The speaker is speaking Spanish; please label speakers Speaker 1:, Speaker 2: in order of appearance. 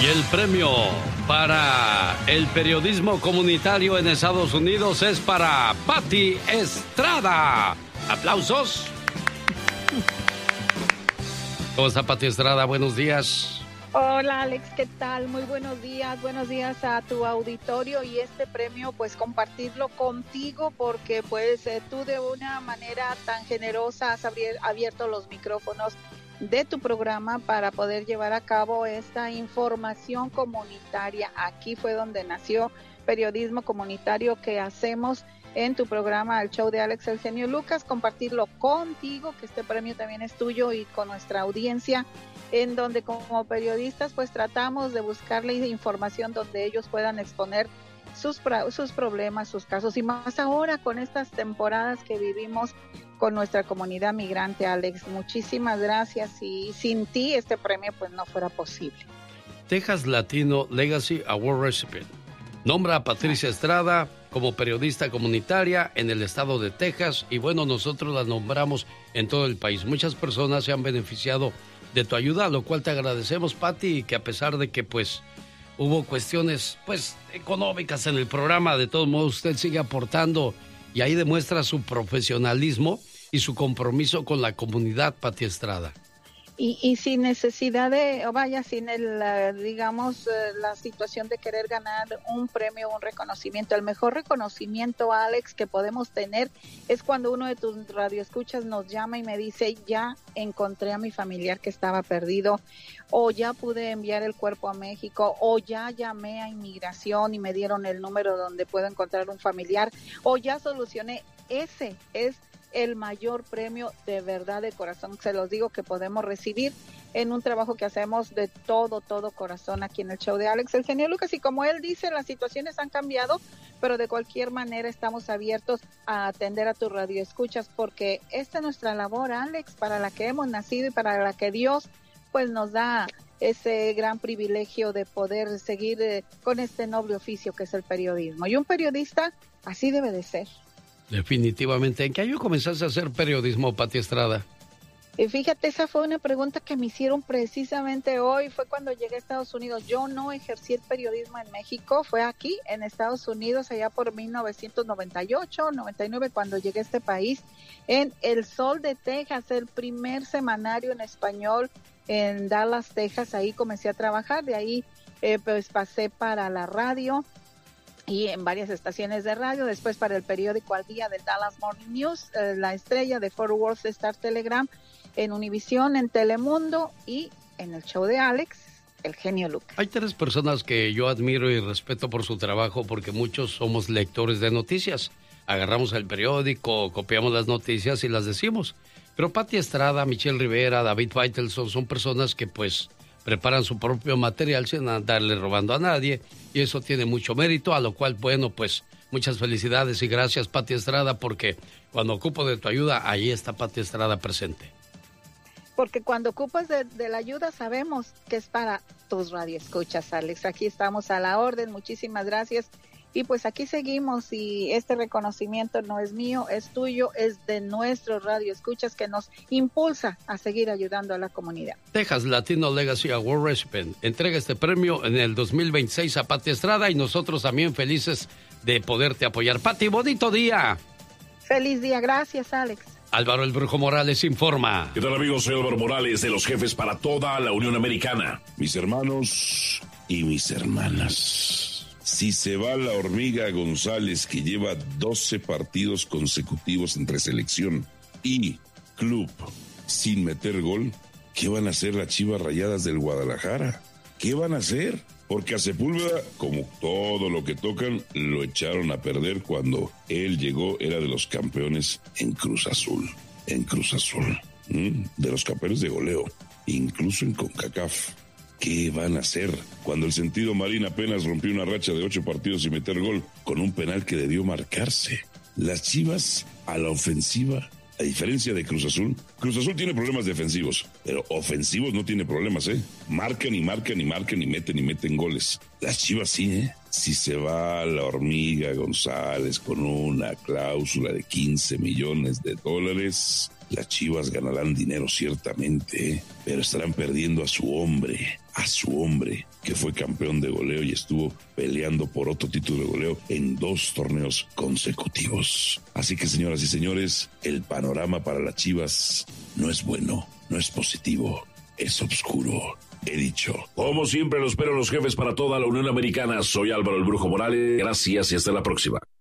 Speaker 1: Y el premio para el periodismo comunitario en Estados Unidos es para Pati Estrada. ¡Aplausos! ¿Cómo está Pati Estrada? Buenos días.
Speaker 2: Hola Alex, ¿qué tal? Muy buenos días a tu auditorio y este premio pues compartirlo contigo porque pues tú de una manera tan generosa has abierto los micrófonos de tu programa para poder llevar a cabo esta información comunitaria. Aquí fue donde nació periodismo comunitario que hacemos en tu programa, el show de Alex El Genio Lucas, compartirlo contigo, que este premio también es tuyo y con nuestra audiencia, en donde como periodistas pues tratamos de buscarle información donde ellos puedan exponer sus problemas, sus casos, y más ahora con estas temporadas que vivimos con nuestra comunidad migrante. Alex, muchísimas gracias, y sin ti este premio pues no fuera posible.
Speaker 1: Texas Latino Legacy Award Recipient nombra a Patricia Estrada como periodista comunitaria en el estado de Texas, y bueno, nosotros la nombramos en todo el país. Muchas personas se han beneficiado de tu ayuda, lo cual te agradecemos, Pati, y que a pesar de que pues hubo cuestiones pues económicas en el programa, de todos modos usted sigue aportando y ahí demuestra su profesionalismo y su compromiso con la comunidad, Pati Estrada.
Speaker 2: Y sin necesidad de, sin la situación de querer ganar un premio o un reconocimiento. El mejor reconocimiento, Alex, que podemos tener es cuando uno de tus radioescuchas nos llama y me dice, ya encontré a mi familiar que estaba perdido, o ya pude enviar el cuerpo a México, o ya llamé a inmigración y me dieron el número donde puedo encontrar un familiar, o ya solucioné. Ese es el mayor premio, de verdad, de corazón, se los digo, que podemos recibir en un trabajo que hacemos de todo corazón aquí en el show de Alex El Genio Lucas. Y como él dice, las situaciones han cambiado, pero de cualquier manera estamos abiertos a atender a tus radioescuchas, porque esta es nuestra labor, Alex, para la que hemos nacido y para la que Dios pues nos da ese gran privilegio de poder seguir con este noble oficio que es el periodismo. Y un periodista así debe de ser.
Speaker 1: Definitivamente. ¿En qué año comenzaste a hacer periodismo, Pati Estrada?
Speaker 2: Fíjate, esa fue una pregunta que me hicieron precisamente hoy. Fue cuando llegué a Estados Unidos. Yo no ejercí el periodismo en México, fue aquí en Estados Unidos, allá por 1998, 99, cuando llegué a este país, en El Sol de Texas, el primer semanario en español en Dallas, Texas. Ahí comencé a trabajar, de ahí pues pasé para la radio y en varias estaciones de radio, después para el periódico Al Día del Dallas Morning News, La Estrella, de Fort Worth, Star Telegram, en Univisión, en Telemundo y en el show de Alex, El Genio Lucas.
Speaker 1: Hay tres personas que yo admiro y respeto por su trabajo, porque muchos somos lectores de noticias. Agarramos el periódico, copiamos las noticias y las decimos. Pero Pati Estrada, Michelle Rivera, David Faitelson son personas que pues preparan su propio material sin andarle robando a nadie, y eso tiene mucho mérito, a lo cual, bueno, pues muchas felicidades y gracias, Pati Estrada, porque cuando ocupo de tu ayuda, ahí está Pati Estrada presente.
Speaker 2: Porque cuando ocupas de la ayuda sabemos que es para tus radioescuchas, Alex. Aquí estamos a la orden, muchísimas gracias. Y pues aquí seguimos, y este reconocimiento no es mío, es tuyo, es de nuestros radioescuchas que nos impulsa a seguir ayudando a la comunidad.
Speaker 1: Texas Latino Legacy Award Recipient entrega este premio en el 2026 a Pati Estrada, y nosotros también felices de poderte apoyar. Pati, bonito día.
Speaker 2: Feliz día, gracias, Alex.
Speaker 1: Álvaro el Brujo Morales informa.
Speaker 3: ¿Qué tal, amigos? Soy Álvaro Morales, de los jefes para toda la Unión Americana. Mis hermanos y mis hermanas. Si se va la hormiga González, que lleva 12 partidos consecutivos entre selección y club sin meter gol, ¿qué van a hacer las Chivas Rayadas del Guadalajara? ¿Qué van a hacer? Porque a Sepúlveda, como todo lo que tocan, lo echaron a perder cuando él llegó, era de los campeones en Cruz Azul. De los campeones de goleo, incluso en CONCACAF. ¿Qué van a hacer cuando el Sentido Marín apenas rompió una racha de 8 partidos sin meter gol con un penal que debió marcarse? Las Chivas a la ofensiva, a diferencia de Cruz Azul tiene problemas defensivos, pero ofensivos no tiene problemas, marcan y meten goles. Las Chivas sí, Si se va la hormiga González con una cláusula de $15 millones, Las Chivas ganarán dinero ciertamente, pero estarán perdiendo a su hombre, que fue campeón de goleo y estuvo peleando por otro título de goleo en 2 torneos consecutivos. Así que, señoras y señores, el panorama para las Chivas no es bueno, no es positivo, es oscuro. He dicho. Como siempre, lo espero los jefes para toda la Unión Americana. Soy Álvaro el Brujo Morales. Gracias y hasta la próxima.